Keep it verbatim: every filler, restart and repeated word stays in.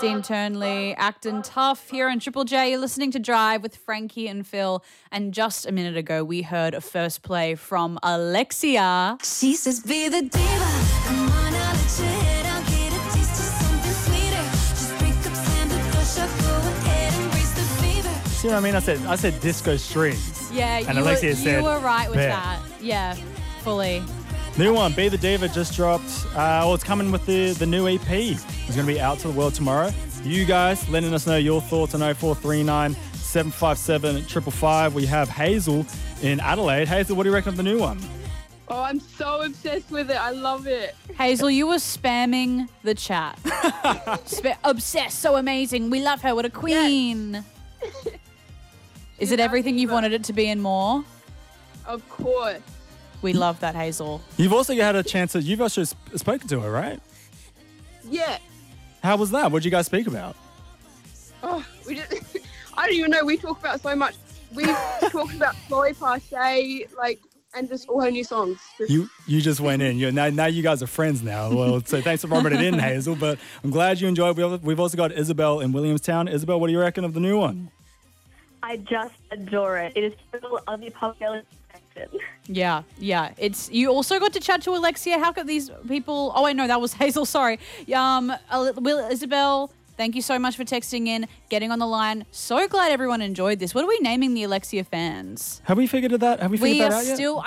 Dean Turnley, acting tough here on Triple J. You're listening to Drive with Frankie and Phil. And just a minute ago, we heard a first play from Alexia. She says, be the diva. Come on, I'll let your head out. Get a taste of something sweeter. Just break up Sandra, push up, go ahead and raise the fever. See what I mean? I said I said disco strings. Yeah, And you, Alexia were, said, you were right with bet. that. Yeah, fully. New one, Be the Diva, just dropped. Uh, well, it's coming with the, the new E P. It's going to be out to the world tomorrow. You guys letting us know your thoughts on oh four three nine, seven five seven, five five five. We have Hazel in Adelaide. Hazel, what do you reckon of the new one? Oh, I'm so obsessed with it. I love it. Hazel, you were spamming the chat. Sp- obsessed, so amazing. We love her. What a queen. Is it everything you've wanted it to be and more? Of course. We love that, Hazel. You've also had a chance to, you've also sp- spoken to her, right? Yeah. How was that? What did you guys speak about? Oh, we just, I don't even know. We talk about so much. We talked about Chloe Pache, like, and just all her new songs. You you just went in. You're, now, now you guys are friends now. Well, so thanks for rubbing it in, Hazel. But I'm glad you enjoyed. We've we've also got Isabel in Williamstown. Isabel, what do you reckon of the new one? I just adore it. It is so Aussie pop girl perfection. Yeah, yeah. It's you also got to chat to Alexia. How could these people? Oh wait, no, that was Hazel. Sorry. Um, Will Isabel. Thank you so much for texting in, getting on the line. So glad everyone enjoyed this. What are we naming the Alexia fans? Have we figured that? Have we figured We that are out yet? still.